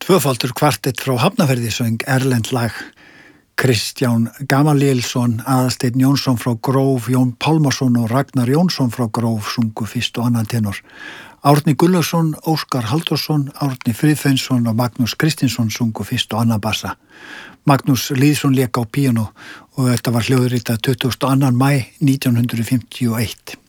Tvöfaldur kvartett frá Hafnarfirði söng erlend lag. Kristján Gamalielsson, Aðalsteinn Jónsson frá Gróf, Jón Pálmason og Ragnar Jónsson frá Gróf sungu fyrst og annan tenor. Árni Gullarsson, Óskar Halldórsson, Árni Friðfinnsson og Magnús Kristinsson sungu fyrst og annan bassa. Magnús Lýðsson lék á píanó og þetta var hljóðritað 22. maí 1951.